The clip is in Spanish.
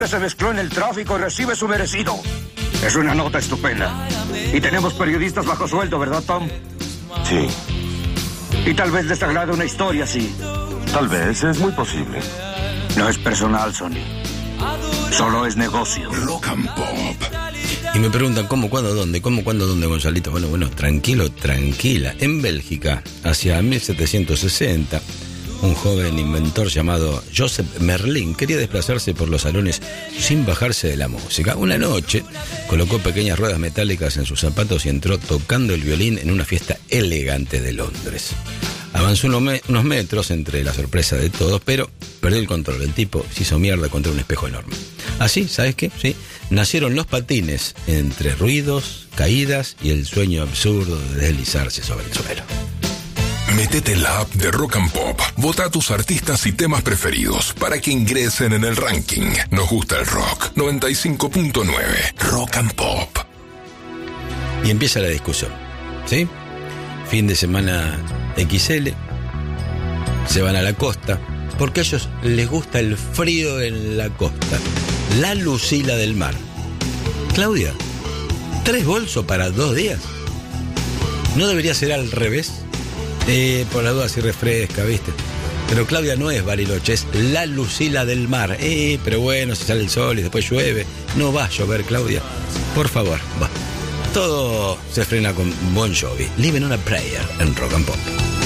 se mezcló en el tráfico y recibe su merecido. Es una nota estupenda. Y tenemos periodistas bajo sueldo, ¿verdad, Tom? Sí. Y tal vez les agrade una historia así. Tal vez, es muy posible. No es personal, Sonny. Solo es negocio. Rock and Pop. Y me preguntan, ¿cómo, cuándo, dónde? ¿Cómo, cuándo, dónde, Gonzalito? Bueno, tranquilo, tranquila. En Bélgica, hacia 1760, un joven inventor llamado Joseph Merlin quería desplazarse por los salones sin bajarse de la música. Una noche, colocó pequeñas ruedas metálicas en sus zapatos y entró tocando el violín en una fiesta elegante de Londres. Avanzó unos metros entre la sorpresa de todos, pero perdió el control. El tipo se hizo mierda contra un espejo enorme. Así, ¿sabes qué? Sí, nacieron los patines entre ruidos, caídas y el sueño absurdo de deslizarse sobre el suelo. Métete en la app de Rock and Pop. Vota a tus artistas y temas preferidos para que ingresen en el ranking. Nos gusta el rock. 95.9. Rock and Pop. Y empieza la discusión, ¿sí? Fin de semana XL. Se van a la costa, porque a ellos les gusta el frío en la costa. La Lucila del mar. Claudia, 3 bolsos para 2 días. ¿No debería ser al revés? Por la duda si refresca, ¿viste? Pero Claudia no es Bariloche, es la Lucila del mar. Pero bueno, si sale el sol y después llueve. No va a llover, Claudia. Por favor, va. Todo se frena con Bon Jovi. Living on a Prayer en Rock and Pop.